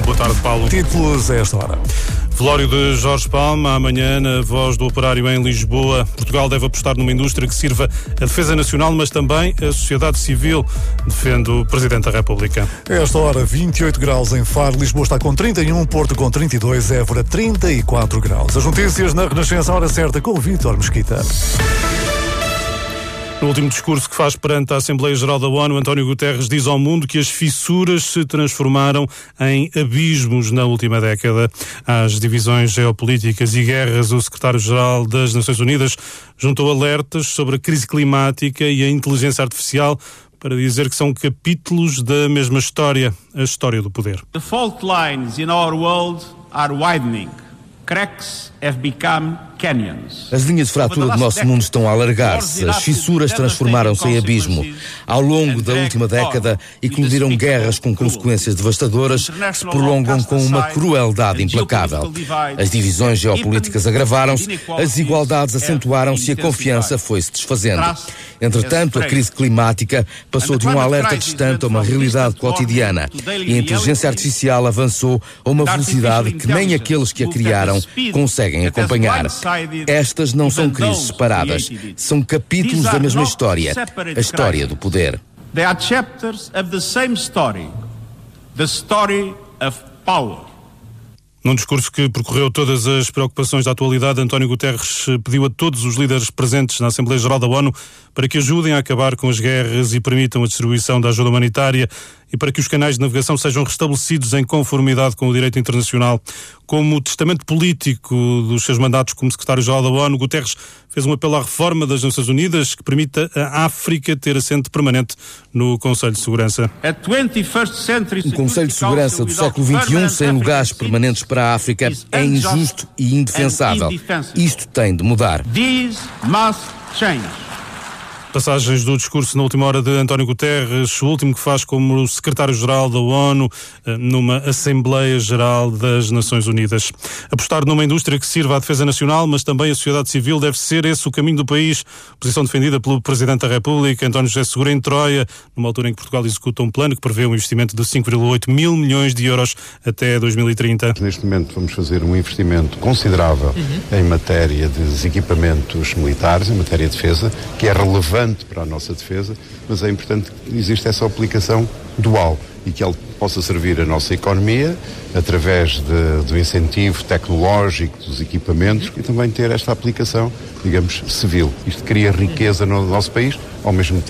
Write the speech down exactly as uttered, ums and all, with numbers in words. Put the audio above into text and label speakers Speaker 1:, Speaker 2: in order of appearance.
Speaker 1: Boa tarde, Paulo.
Speaker 2: Títulos a esta hora.
Speaker 1: Velório de Jorge Palma, amanhã na Voz do Operário em Lisboa. Portugal deve apostar numa indústria que sirva a defesa nacional, mas também a sociedade civil, defende o Presidente da República.
Speaker 2: A esta hora, vinte e oito graus em Faro, Lisboa está com trinta e um, Porto com trinta e dois, Évora trinta e quatro graus. As notícias na Renascença, hora certa, com o Vítor Mesquita.
Speaker 1: No último discurso que faz perante a Assembleia Geral da ONU, António Guterres diz ao mundo que as fissuras se transformaram em abismos na última década. Às divisões geopolíticas e guerras, o secretário-geral das Nações Unidas juntou alertas sobre a crise climática e a inteligência artificial para dizer que são capítulos da mesma história, a história do poder.
Speaker 3: The fault lines in our world are widening. Cracks have become canyons.
Speaker 4: As linhas de fratura do nosso mundo estão a alargar-se. As fissuras transformaram-se em abismo. Ao longo da última década, eclodiram guerras com consequências devastadoras que se prolongam com uma crueldade implacável. As divisões geopolíticas agravaram-se, as desigualdades acentuaram-se e a confiança foi-se desfazendo. Entretanto, a crise climática passou de um alerta distante a uma realidade cotidiana e a inteligência artificial avançou a uma velocidade que nem aqueles que a criaram conseguem acompanhar. Estas não são crises separadas, são capítulos da mesma história, a história do poder.
Speaker 3: They are chapters of the same story, the story of power.
Speaker 1: Num discurso que percorreu todas as preocupações da atualidade, António Guterres pediu a todos os líderes presentes na Assembleia Geral da ONU para que ajudem a acabar com as guerras e permitam a distribuição da ajuda humanitária e para que os canais de navegação sejam restabelecidos em conformidade com o direito internacional. Como testamento político dos seus mandatos como secretário-geral da ONU, Guterres fez um apelo à reforma das Nações Unidas que permita à África ter assento permanente no Conselho de Segurança.
Speaker 4: Um Conselho de Segurança do século vinte e um sem lugares permanentes para a África é injusto e indefensável. Isto tem de mudar.
Speaker 3: These must change.
Speaker 1: Passagens do discurso na última hora de António Guterres, o último que faz como secretário-geral da ONU numa Assembleia Geral das Nações Unidas. Apostar numa indústria que sirva à defesa nacional, mas também à sociedade civil, deve ser esse o caminho do país. Posição defendida pelo Presidente da República, António José Seguro, em Troia, numa altura em que Portugal executa um plano que prevê um investimento de cinco vírgula oito mil milhões de euros até dois mil e trinta.
Speaker 5: Neste momento vamos fazer um investimento considerável uhum. em matéria de equipamentos militares, em matéria de defesa, que é relevante para a nossa defesa, mas é importante que exista essa aplicação dual e que ele possa servir a nossa economia através de, do incentivo tecnológico dos equipamentos e também ter esta aplicação, digamos, civil. Isto cria riqueza no nosso país, ao mesmo tempo